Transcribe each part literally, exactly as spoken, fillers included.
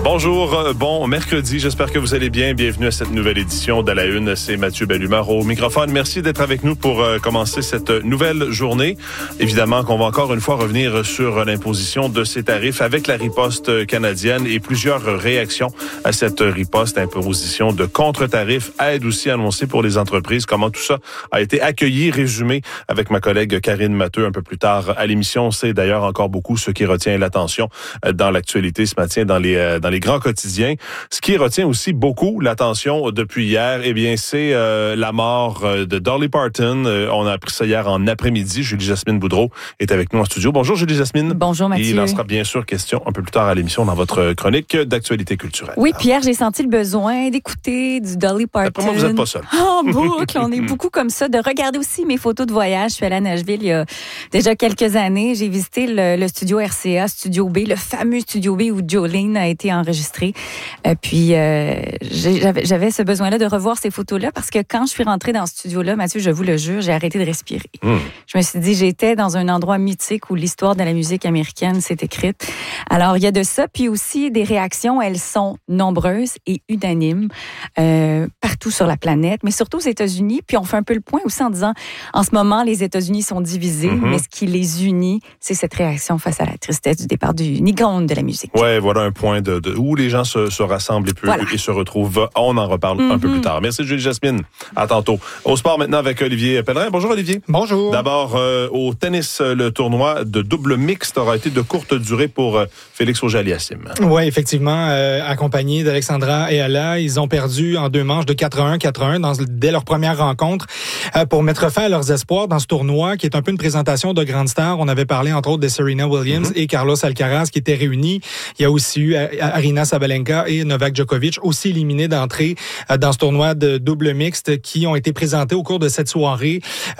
Bonjour, bon mercredi, j'espère que vous allez bien. Bienvenue à cette nouvelle édition d'À la Une, c'est Mathieu Bellumeur au microphone. Merci d'être avec nous pour euh, commencer cette nouvelle journée. Évidemment qu'on va encore une fois revenir sur l'imposition de ces tarifs avec la riposte canadienne et plusieurs réactions à cette riposte, imposition de contre-tarifs, aide aussi annoncée pour les entreprises. Comment tout ça a été accueilli, résumé avec ma collègue Karine Matteux un peu plus tard à l'émission. C'est d'ailleurs encore beaucoup ce qui retient l'attention dans l'actualité ce matin, dans les, dans les grands quotidiens. Ce qui retient aussi beaucoup l'attention depuis hier, eh bien, c'est euh, la mort de Dolly Parton. Euh, on a appris ça hier en après-midi. Julie-Jasmine Boudreau est avec nous en studio. Bonjour Julie-Jasmine. Bonjour Mathieu. Et il en sera bien sûr question un peu plus tard à l'émission dans votre chronique d'actualité culturelle. Oui, puis hier, j'ai senti le besoin d'écouter du Dolly Parton. Après moi, vous n'êtes pas seul. En boucle, on est beaucoup comme ça. De regarder aussi mes photos de voyage. Je suis allée à Nashville il y a déjà quelques années. J'ai visité le, le studio R C A, Studio B, le fameux Studio B où Jolene a été enregistrée. Euh, puis, euh, j'avais, j'avais ce besoin-là de revoir ces photos-là parce que quand je suis rentrée dans ce studio-là, Mathieu, je vous le jure, j'ai arrêté de respirer. Mm. Je me suis dit, j'étais dans un endroit mythique où l'histoire de la musique américaine s'est écrite. Alors, il y a de ça, puis aussi des réactions, elles sont nombreuses et unanimes euh, partout sur la planète, mais surtout aux États-Unis. Puis on fait un peu le point aussi en disant, en ce moment, les États-Unis sont divisés, mm-hmm. mais ce qui les unit, c'est cette réaction face à la tristesse du départ d'une icône de la musique. Ouais, voilà un point de, de où les gens se, se rassemblent et, peu, voilà. et se retrouvent. On en reparle mm-hmm. un peu plus tard. Merci Julie-Jasmine. À tantôt. Au sport maintenant avec Olivier Pellerin. Bonjour Olivier. Bonjour. D'abord, euh, au tennis, le tournoi de double mixte aura été de courte durée pour euh, Félix Auger-Aliassime. Oui, effectivement. Euh, accompagné d'Alexandra et Ala, ils ont perdu en deux manches de quatre à un, quatre à un dans, dès leur première rencontre euh, pour mettre fin à leurs espoirs dans ce tournoi qui est un peu une présentation de grandes stars. On avait parlé entre autres de Serena Williams mm-hmm. et Carlos Alcaraz qui étaient réunis. Il y a aussi eu Aryna Sabalenka et Novak Djokovic aussi éliminés d'entrée euh, dans ce tournoi de double mixte qui ont été présentés au cours de cette soirée.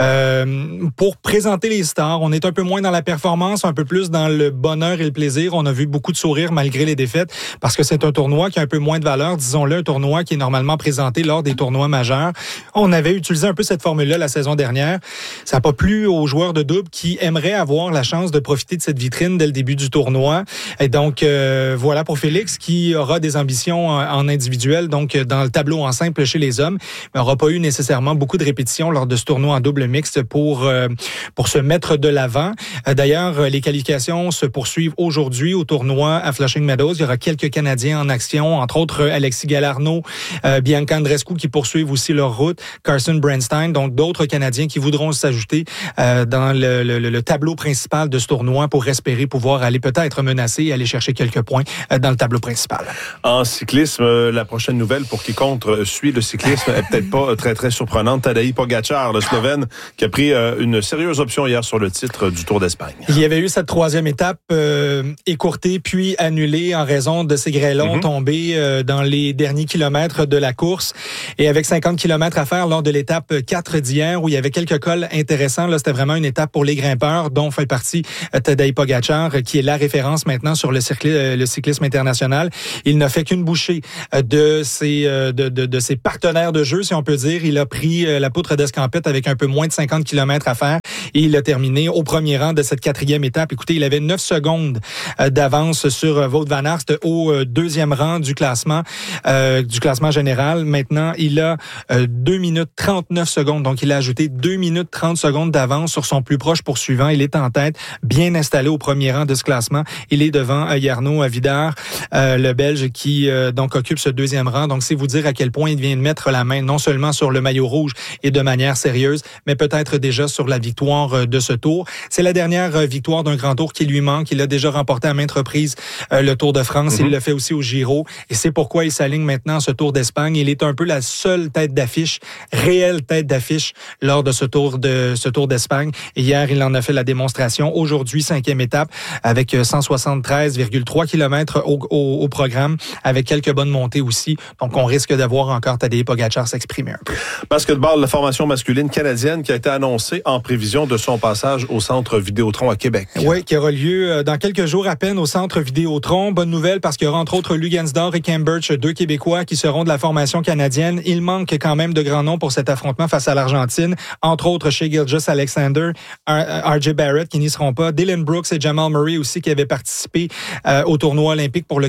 Euh, pour présenter les stars, on est un peu moins dans la performance, un peu plus dans le bonheur et le plaisir. On a vu beaucoup de sourires malgré les défaites parce que c'est un tournoi qui a un peu moins de valeur, disons-le, un tournoi qui est normalement présenté lors des tournois majeurs. On avait utilisé un peu cette formule-là la saison dernière. Ça n'a pas plu aux joueurs de double qui aimeraient avoir la chance de profiter de cette vitrine dès le début du tournoi. Et donc, euh, voilà pour Félix qui aura des ambitions en, en individuel, donc dans le tableau en simple chez les hommes, mais n'aura pas eu nécessairement beaucoup de répétitions lors de ce tournoi en double mixte pour, euh, pour se mettre de l'avant. Euh, d'ailleurs, les qualifications se poursuivent aujourd'hui au tournoi à Flushing Meadows. Il y aura quelques Canadiens en action, entre autres Alexis Galarneau, euh, Bianca Andreescu qui poursuivent aussi leur route, Carson Brandstein, donc d'autres Canadiens qui voudront s'ajouter euh, dans le, le, le tableau principal de ce tournoi pour espérer pouvoir aller peut-être menacer et aller chercher quelques points euh, dans le tableau principal. En cyclisme, euh, la prochaine nouvelle pour quiconque euh, suit le cyclisme est peut-être pas très très surprenante. Tadej Pogačar, le Slovène, qui a pris euh, une sérieuse option hier sur le titre du Tour d'Espagne. Il y avait eu cette troisième étape euh, écourtée puis annulée en raison de ces grêlons mm-hmm. tombés euh, dans les derniers kilomètres de la course. Et avec cinquante kilomètres à faire lors de l'étape quatre d'hier, où il y avait quelques cols intéressants, là, c'était vraiment une étape pour les grimpeurs, dont fait partie euh, Tadej Pogačar, qui est la référence maintenant sur le, cycli- euh, le cyclisme international. Il n'a fait qu'une bouchée euh, de, ses, euh, de, de, de ses partenaires de jeu, si on peut dire. Il a pris euh, la poutre d'escampette avec un peu moins de cinquante kilomètres à faire et il a terminé au premier rang de cette quatrième étape. Écoutez, il avait neuf secondes euh, d'avance sur euh, Wout van Aert au euh, deuxième rang du classement euh, du classement général. Maintenant, il a euh, deux minutes trente-neuf secondes. Donc, il a ajouté deux minutes trente secondes d'avance sur son plus proche poursuivant. Il est en tête, bien installé au premier rang de ce classement. Il est devant euh, Jarno Vidar, euh, le Belge qui euh, donc occupe ce deuxième rang. Donc, c'est vous dire à quel point il vient de mettre la main non seulement sur le maillot rouge et de manière sérieuse, mais peut-être déjà sur la victoire de ce tour. C'est la dernière victoire d'un grand tour qui lui manque. Il a déjà remporté à maintes reprises euh, le Tour de France. Mm-hmm. Il le fait aussi au Giro. Et c'est pourquoi il s'aligne maintenant à ce Tour d'Espagne. Il est un peu la seule tête d'affiche, réelle tête d'affiche lors de ce Tour de ce Tour d'Espagne. Et hier, il en a fait la démonstration. Aujourd'hui, cinquième étape avec cent soixante-treize virgule trois kilomètres au, au, au programme, avec quelques bonnes montées aussi. Donc, on risque d'avoir encore Tadej Pogačar s'exprimer un peu. Basketball, la formation masculine canadienne qui a été annoncée en prévision de son passage au Centre Vidéotron à Québec. Oui, qui aura lieu dans quelques jours à peine au Centre Vidéotron. Bonne nouvelle parce qu'il y aura entre autres Lugansdor et Cambridge, deux Québécois qui seront de la formation canadienne. Il manque quand même de grands noms pour cet affrontement face à l'Argentine. Entre autres, Shai Gilgeous-Alexander, R J Barrett qui n'y seront pas, Dylan Brooks et Jamal Murray aussi qui avaient participé euh, au tournoi olympique pour lequel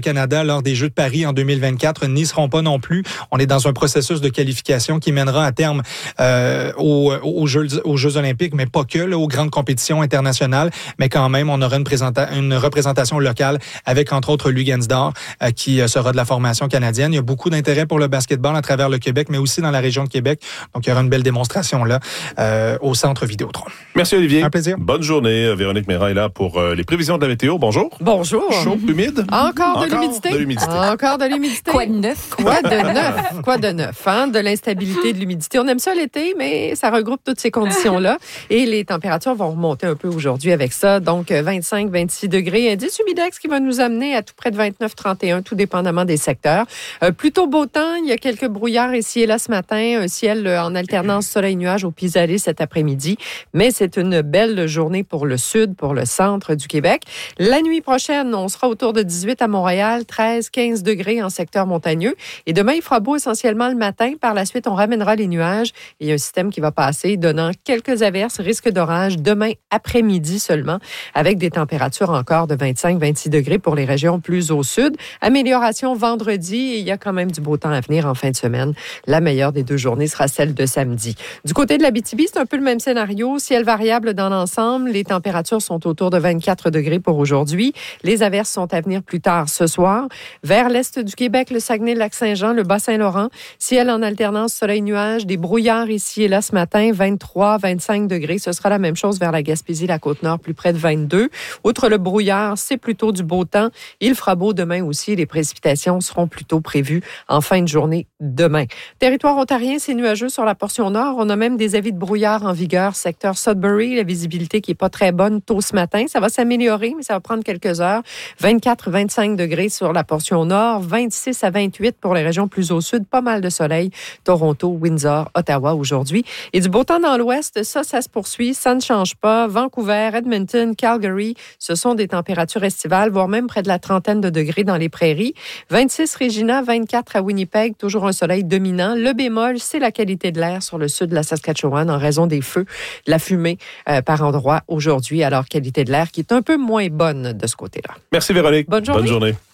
Canada lors des Jeux de Paris en deux mille vingt-quatre n'y seront pas non plus. On est dans un processus de qualification qui mènera à terme euh, aux, aux, Jeux, aux Jeux olympiques, mais pas que, là, aux grandes compétitions internationales. Mais quand même, on aura une, présenta- une représentation locale avec, entre autres, Lugansdor, euh, qui sera de la formation canadienne. Il y a beaucoup d'intérêt pour le basketball à travers le Québec, mais aussi dans la région de Québec. Donc, il y aura une belle démonstration là euh, au Centre Vidéotron. Merci, Olivier. Un plaisir. Bonne journée. Véronique Mérin est là pour euh, les prévisions de la météo. Bonjour. Bonjour. Chaud, humide? Encore de Encore l'humidité. de l'humidité. Encore de l'humidité. Quoi de neuf? Quoi de neuf? Quoi de neuf, hein? De l'instabilité, de l'humidité. On aime ça l'été, mais ça regroupe toutes ces conditions-là. Et les températures vont remonter un peu aujourd'hui avec ça. Donc, vingt-cinq, vingt-six degrés. Indice humidex qui va nous amener à tout près de vingt-neuf, trente et un, tout dépendamment des secteurs. Euh, plutôt beau temps. Il y a quelques brouillards ici et là ce matin. Un ciel en alternance soleil-nuage au pis-aller cet après-midi. Mais c'est une belle journée pour le sud, pour le centre du Québec. La nuit prochaine, on sera autour de dix-huit à Montréal, treize, quinze degrés en secteur montagneux. Et demain, il fera beau essentiellement le matin. Par la suite, on ramènera les nuages. Il y a un système qui va passer, donnant quelques averses, risque d'orage demain après-midi seulement, avec des températures encore de vingt-cinq, vingt-six degrés pour les régions plus au sud. Amélioration vendredi et il y a quand même du beau temps à venir en fin de semaine. La meilleure des deux journées sera celle de samedi. Du côté de l'Abitibi, c'est un peu le même scénario. Ciel variable dans l'ensemble. Les températures sont autour de vingt-quatre degrés pour aujourd'hui. Les averses sont à venir plus tard ce soir. Vers l'est du Québec, le Saguenay, le Lac-Saint-Jean, le Bas-Saint-Laurent. Ciel en alternance soleil-nuage. Des brouillards ici et là ce matin. vingt-trois, vingt-cinq degrés. Ce sera la même chose vers la Gaspésie, la Côte-Nord, plus près de vingt-deux. Outre le brouillard, c'est plutôt du beau temps. Il fera beau demain aussi. Les précipitations seront plutôt prévues en fin de journée demain. Territoire ontarien, c'est nuageux sur la portion nord. On a même des avis de brouillard en vigueur. Secteur Sudbury, la visibilité qui est pas très bonne tôt ce matin. Ça va s'améliorer, mais ça va prendre quelques heures. vingt-quatre, vingt-cinq degrés sur la portion nord. vingt-six à vingt-huit pour les régions plus au sud. Pas mal de soleil. Toronto, Windsor, Ottawa aujourd'hui. Et du beau temps dans l'ouest, ça, ça se poursuit. Ça ne change pas. Vancouver, Edmonton, Calgary, ce sont des températures estivales, voire même près de la trentaine de degrés dans les prairies. vingt-six Regina, vingt-quatre à Winnipeg, toujours un soleil dominant. Le bémol, c'est la qualité de l'air sur le sud de la Saskatchewan en raison des feux, de la fumée euh, par endroits aujourd'hui. Alors, qualité de l'air qui est un peu moins bonne de ce côté-là. Merci, Véronique. Bonne journée. Bonne journée.